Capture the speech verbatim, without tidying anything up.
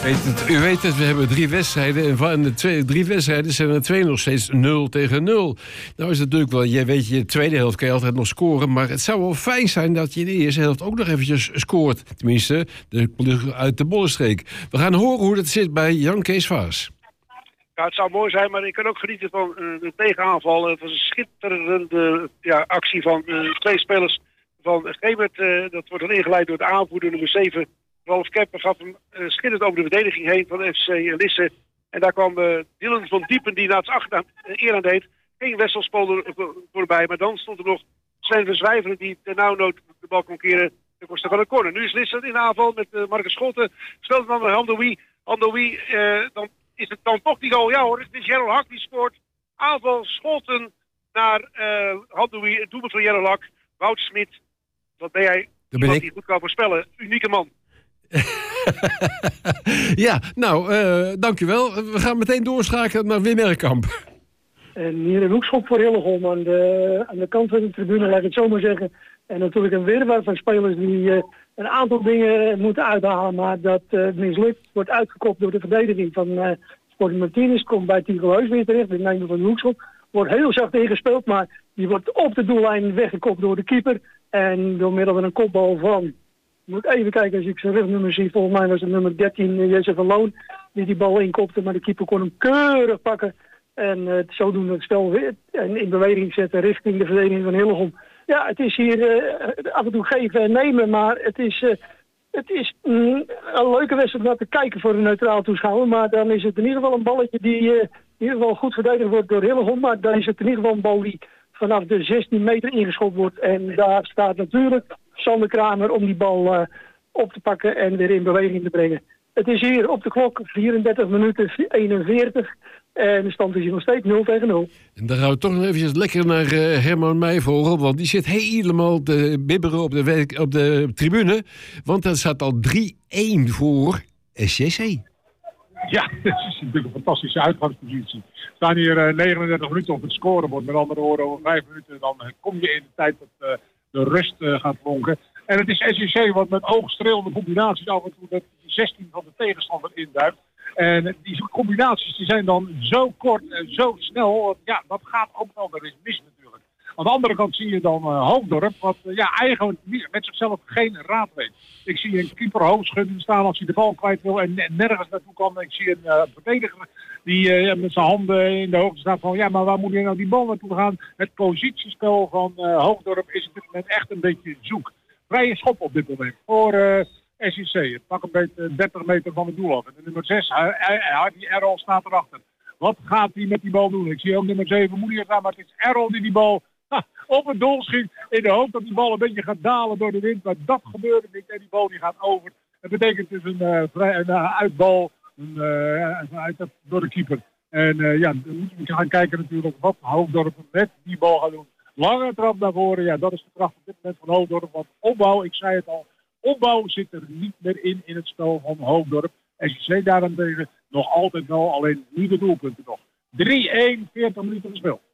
Weet het, u weet het, we hebben drie wedstrijden. En van de twee, drie wedstrijden zijn er twee nog steeds nul tegen nul. Nou is het natuurlijk wel, jij weet, je de tweede helft kan je altijd nog scoren. Maar het zou wel fijn zijn dat je in de eerste helft ook nog eventjes scoort. Tenminste, de ploeg uit de Bollenstreek. We gaan horen hoe dat zit bij Jan Kees Vaas. Ja, het zou mooi zijn, maar ik kan ook genieten van uh, de tegenaanval. Het was een schitterende ja, actie van uh, twee spelers van Gemert. Uh, dat wordt dan ingeleid door de aanvoerder nummer zeven. Ralf Kemper gaf hem uh, schitterend over de verdediging heen van F C Lisse. En daar kwam uh, Dylan van Diepen, die na het achter uh, eer aan deed. Geen Wesselspool er voorbij, maar dan stond er nog Sven Verzwijveren die ter nauwnood de bal kon keren ten koste van een corner. Nu is Lisse in aanval met uh, Marcus Schotten. Speelt dan naar Handoui. Handoui, uh, dan is het dan toch die goal. Ja hoor, het is Jerol Hak die scoort. Aanval Scholten naar uh, Handoui. Het doelpunt van Jerol Hak. Wout Smit, wat ben jij? Dat ben ik. Die goed kan voorspellen. Unieke man. Ja, nou, uh, dankjewel. We gaan meteen doorschakelen naar Wim Erkamp. En hier een hoekschop voor Hillegom aan de, aan de kant van de tribune, laat ik het zo maar zeggen. En natuurlijk een wirwar van spelers die uh, een aantal dingen moeten uithalen, maar dat uh, mislukt. Wordt uitgekopt door de verdediging van uh, Sporting Martinez. Komt bij Tigo Heus weer terecht, de nemer van de hoekschop. Wordt heel zacht ingespeeld, maar die wordt op de doellijn weggekopt door de keeper. En door middel van een kopbal van... Ik moet even kijken als ik zijn rugnummer zie. Volgens mij was het nummer dertien, Jesse van Loon, die die bal inkopte. Maar de keeper kon hem keurig pakken. En uh, zodoende het spel weer in beweging zetten richting de verdediging van Hillegom. Ja, het is hier uh, af en toe geven en nemen. Maar het is, uh, het is mm, een leuke wedstrijd om naar te kijken voor een neutraal toeschouwer. Maar dan is het in ieder geval een balletje die uh, in ieder geval goed verdedigd wordt door Hillegom. Maar dan is het in ieder geval een bal die vanaf de zestien meter ingeschopt wordt. En daar staat natuurlijk Sander Kramer om die bal uh, op te pakken en weer in beweging te brengen. Het is hier op de klok vierendertig minuten eenenveertig. En de stand is hier nog steeds nul tegen nul. En dan gaan we toch nog eventjes lekker naar uh, Herman Meijvogel. Want die zit helemaal te bibberen op de, werk, op de tribune. Want er staat al drie-één voor S J C. Ja, dat is natuurlijk een fantastische uitgangspositie. We staan hier uh, negenendertig minuten op het scorebord. Met andere woorden, over vijf minuten dan uh, kom je in de tijd dat uh, de rust uh, gaat lonken. En het is S J C wat met oogstrelende combinaties af en toe met zestien van de tegenstander induikt. En die combinaties die zijn dan zo kort en zo snel. Ja, dat gaat ook wel er is mis natuurlijk. Aan de andere kant zie je dan uh, Hoofddorp, wat uh, ja, eigenlijk met zichzelf geen raad weet. Ik zie een keeper hoofdschudden staan als hij de bal kwijt wil en nergens naartoe kan. Ik zie een uh, verdediger die uh, met zijn handen in de hoogte staat van ja, maar waar moet je nou die bal naartoe gaan? Het positiespel van uh, Hoofddorp is op dit moment echt een beetje zoek. Vrije schop op dit moment voor uh, S J C. Het pak een beetje dertig meter van het doel af. En de nummer zes, Hardy Errol, staat erachter. Wat gaat hij met die bal doen? Ik zie ook nummer zeven Moedier staan, maar het is Errol die die bal ha, op het doel schiet. In de hoop dat die bal een beetje gaat dalen door de wind. Maar dat gebeurde niet en die bal die gaat over. Dat betekent dus een, uh, vrij, een uh, uitbal een, uh, uit, door de keeper. En uh, ja, dan moeten we gaan kijken natuurlijk wat Hoofddorp met die bal gaat doen. Lange trap naar voren, ja, dat is de kracht op dit moment van Hoofddorp. Want opbouw, ik zei het al, opbouw zit er niet meer in in het spel van Hoofddorp. S J C daarentegen nog altijd wel, alleen nieuwe doelpunten nog. drie-één, veertig minuten gespeeld.